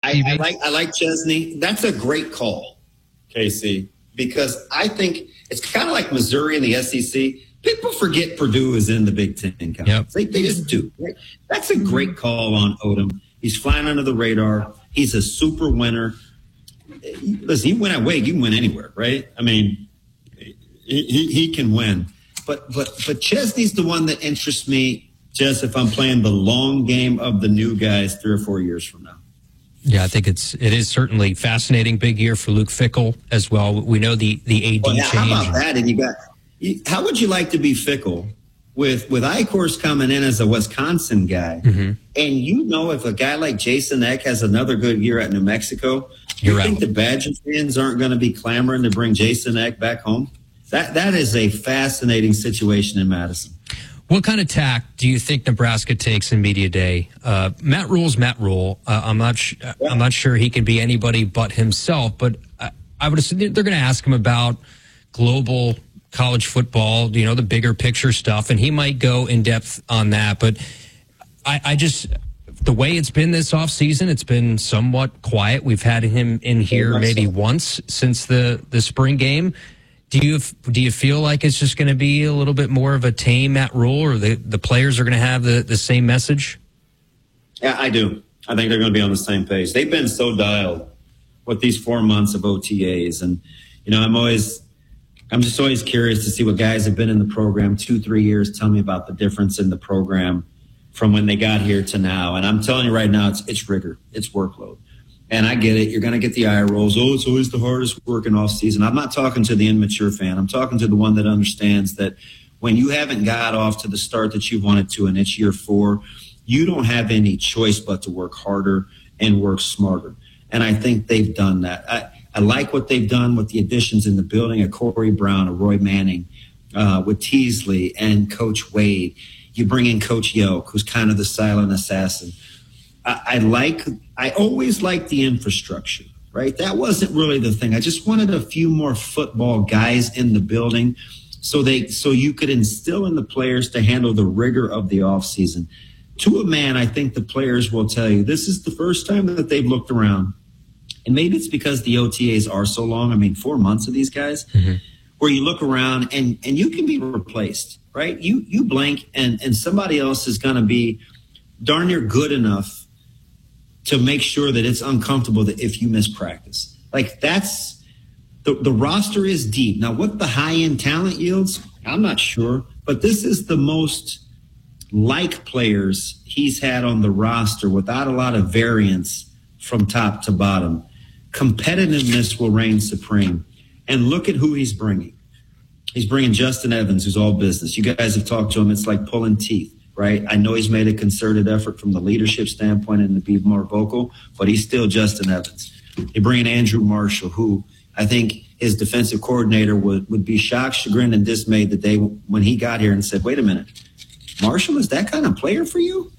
I like Chesney. That's a great call, Casey, because I think it's kind of like Missouri and the SEC. People forget Purdue is in the Big Ten conference. Yep. They just do. Right? That's a great call on Odom. He's flying under the radar. He's a super winner. Listen, you win at Wake, you can win anywhere, right? I mean, he can win. But Chesney's the one that interests me, Jess, if I'm playing the long game of the new guys 3 or 4 years from now. Yeah, I think it is certainly fascinating. Big year for Luke Fickell as well. We know the AD change. How about that? And how would you like to be Fickell with Eichhorst coming in as a Wisconsin guy? Mm-hmm. And if a guy like Jason Eck has another good year at New Mexico, you think the Badger fans aren't going to be clamoring to bring Jason Eck back home? That is a fascinating situation in Madison. What kind of tack do you think Nebraska takes in media day? Matt Rule's Matt Rule. I'm not sure he can be anybody but himself. But I would assume they're going to ask him about global college football, the bigger picture stuff, and he might go in depth on that. But I just, the way it's been this offseason, it's been somewhat quiet. We've had him in here maybe once since the spring game. Do you feel like it's just going to be a little bit more of a tame Matt Rule, or the players are going to have the same message? Yeah, I do. I think they're going to be on the same page. They've been so dialed with these 4 months of OTAs. And, I'm just always curious to see what guys have been in the program 2-3 years. Tell me about the difference in the program from when they got here to now. And I'm telling you right now, it's rigor. It's workload. And I get it. You're going to get the eye rolls. Oh, it's always the hardest work in off season. I'm not talking to the immature fan. I'm talking to the one that understands that when you haven't got off to the start that you wanted to, and it's year 4, you don't have any choice but to work harder and work smarter. And I think they've done that. I like what they've done with the additions in the building, a Corey Brown, a Roy Manning, with Teasley and Coach Wade. You bring in Coach Yoke, who's kind of the silent assassin. I always liked the infrastructure, right? That wasn't really the thing. I just wanted a few more football guys in the building so you could instill in the players to handle the rigor of the offseason. To a man, I think the players will tell you this is the first time that they've looked around. And maybe it's because the OTAs are so long. 4 months of these guys, where you look around and you can be replaced, right? You blink and somebody else is going to be darn near good enough to make sure that it's uncomfortable that if you miss practice. That's the roster is deep. Now, what the high-end talent yields, I'm not sure. But this is the most like players he's had on the roster without a lot of variance from top to bottom. Competitiveness will reign supreme. And look at who he's bringing. He's bringing Justin Evans, who's all business. You guys have talked to him. It's like pulling teeth, right? I know he's made a concerted effort from the leadership standpoint and to be more vocal, but he's still Justin Evans. They bring in Andrew Marshall, who I think his defensive coordinator would be shocked, chagrined, and dismayed the day when he got here and said, wait a minute, Marshall is that kind of player for you?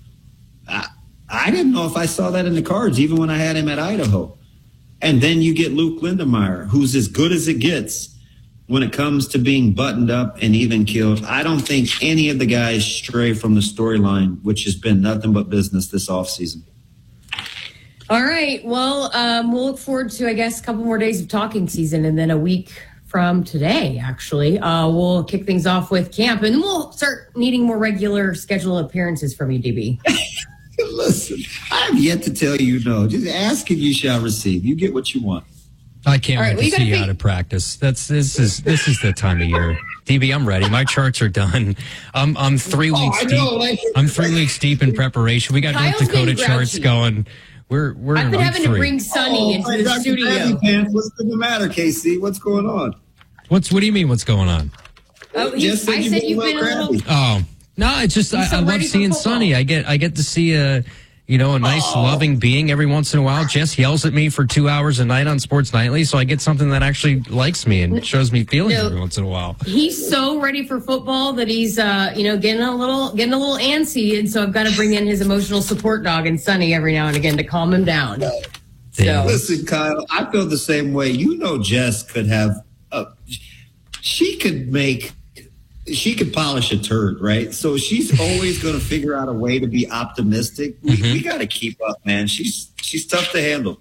I didn't know if I saw that in the cards, even when I had him at Idaho. And then you get Luke Lindemeyer, who's as good as it gets when it comes to being buttoned up and even killed. I don't think any of the guys stray from the storyline, which has been nothing but business this offseason. All right. Well, we'll look forward to, I guess, a couple more days of talking season, and then a week from today, actually, we'll kick things off with camp, and then we'll start needing more regular scheduled appearances from you, DB. Listen, I have yet to tell you no. Just ask and you shall receive. You get what you want. I can't wait to see you out of practice. This is the time of year. DB, I'm ready. My charts are done. I'm 3 weeks deep. I'm 3 weeks deep in preparation. We got North Dakota charts going. We're I've been having to bring Sonny into the studio. What's the matter, KC? What's going on? What do you mean? What's going on? Oh, I said you've been a little. Oh no, it's just I love seeing Sonny. I get to see a nice loving being every once in a while. Jess yells at me for 2 hours a night on Sports Nightly, so I get something that actually likes me and shows me feelings every once in a while. He's so ready for football that he's getting a little antsy, and so I've got to bring in his emotional support dog and Sonny every now and again to calm him down. So. Listen, Kyle, I feel the same way. Jess could have she could polish a turd, right? So she's always going to figure out a way to be optimistic. We got to keep up, man. She's tough to handle.